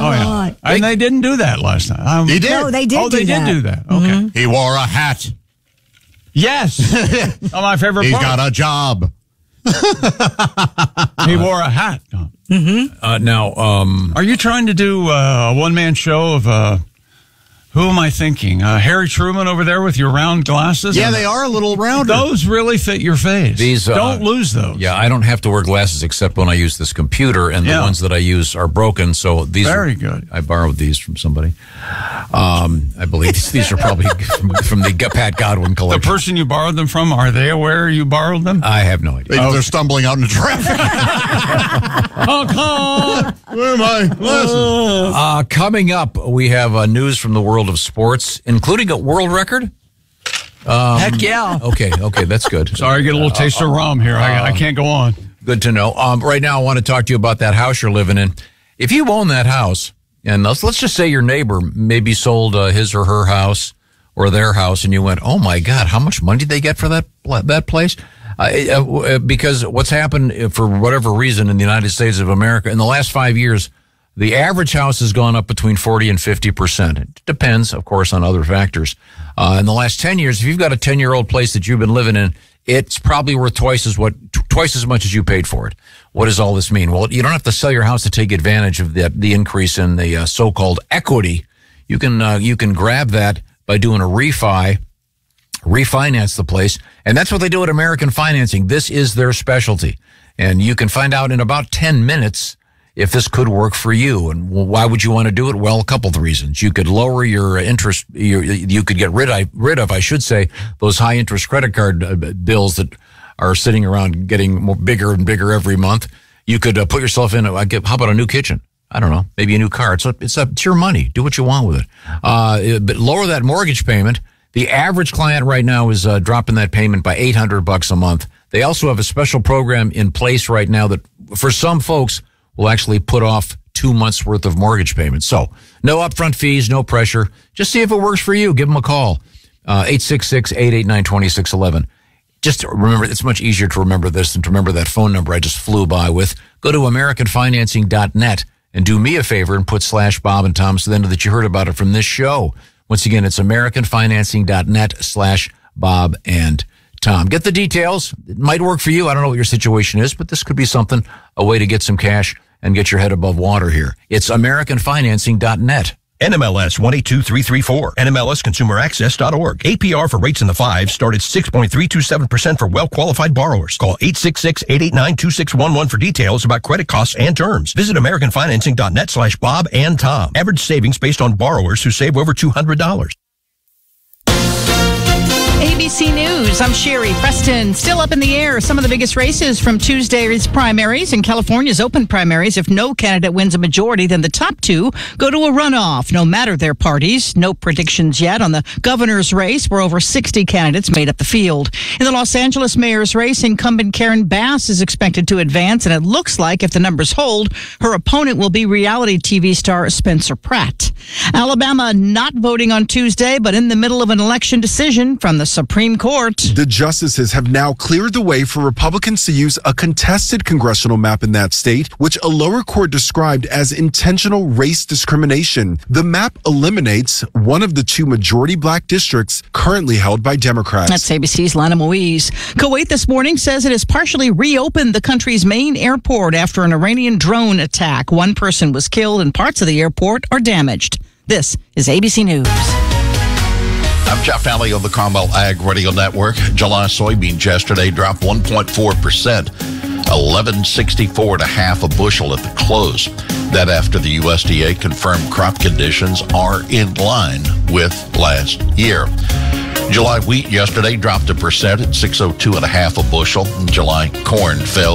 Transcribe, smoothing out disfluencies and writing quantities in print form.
yeah. And they didn't do that last night. He did. No, they did. Oh, they did do that. Okay. Mm-hmm. He wore a hat. Yes. My favorite He's part. got a job. He wore a hat. Now, Are you trying to do a one-man show of who am I thinking? Harry Truman over there with your round glasses? Yeah, they are a little rounder. Those really fit your face. These don't lose those. Yeah, I don't have to wear glasses except when I use this computer, and the ones that I use are broken. So these very good. I borrowed these from somebody. I believe these are probably from the Pat Godwin collection. The person you borrowed them from, are they aware you borrowed them? I have no idea. Maybe they're stumbling out into traffic. Where are my glasses? Coming up, we have news from the world of sports, including a world record. Heck yeah. Okay, that's good. Sorry, I get a little taste of rum here. I can't go on. Good to know. Right now, I want to talk to you about that house you're living in. If you own that house, and let's just say your neighbor maybe sold his or her house or their house, and you went, oh my God, how much money did they get for that place? Because what's happened, for whatever reason, in the United States of America, in the last 5 years, the average house has gone up between 40 and 50%. It depends, of course, on other factors. In the last 10 years, if you've got a 10-year-old place that you've been living in, it's probably worth twice as much as you paid for it. What does all this mean? Well, you don't have to sell your house to take advantage of the increase in the so-called equity. You can grab that by doing a refinance the place, and that's what they do at American Financing. This is their specialty, and you can find out in about 10 minutes if this could work for you. And why would you want to do it? Well, a couple of reasons. You could lower your interest. You could get rid of, I should say, those high interest credit card bills that are sitting around getting bigger and bigger every month. You could put yourself in. How about a new kitchen? I don't know, maybe a new car. It's your money. Do what you want with it. But lower that mortgage payment. The average client right now is dropping that payment by $800 a month. They also have a special program in place right now that, for some folks, will actually put off 2 months worth of mortgage payments. So no upfront fees, no pressure. Just see if it works for you. Give them a call. 866-889-2611. Just remember, it's much easier to remember this than to remember that phone number I just flew by with. Go to AmericanFinancing.net and do me a favor and put /Bob and Tom so then that you heard about it from this show. Once again, it's AmericanFinancing.net /Bob and Tom. Get the details. It might work for you. I don't know what your situation is, but this could be something, a way to get some cash and get your head above water here. It's AmericanFinancing.net. NMLS 182334, NMLSConsumerAccess.org. APR for rates in the 5s start at 6.327% for well-qualified borrowers. Call 866-889-2611 for details about credit costs and terms. Visit AmericanFinancing.net /Bob and Tom. Average savings based on borrowers who save over $200. ABC News, I'm Sherry Preston. Still up in the air, some of the biggest races from Tuesday's primaries and California's open primaries. If no candidate wins a majority, then the top two go to a runoff, no matter their parties. No predictions yet on the governor's race, where over 60 candidates made up the field. In the Los Angeles mayor's race, incumbent Karen Bass is expected to advance, and it looks like if the numbers hold, her opponent will be reality TV star Spencer Pratt. Alabama not voting on Tuesday, but in the middle of an election decision from the Supreme Court. The justices have now cleared the way for Republicans to use a contested congressional map in that state, which a lower court described as intentional race discrimination. The map eliminates one of the two majority black districts currently held by Democrats. That's ABC's Lana Moise. Kuwait this morning says it has partially reopened the country's main airport after an Iranian drone attack. One person was killed and parts of the airport are damaged. This is ABC News. I'm Jeff Alley of the Carmel Ag Radio Network. July soybeans yesterday dropped 1.4%, $11.64.5 a bushel at the close. That after the USDA confirmed crop conditions are in line with last year. July wheat yesterday dropped 1% at $6.02.5 a bushel. July corn fell